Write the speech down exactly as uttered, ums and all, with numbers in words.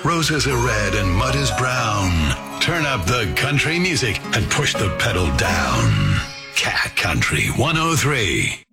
Roses are red and mud is brown. Turn up the country music and push the pedal down. Cat Country one oh three.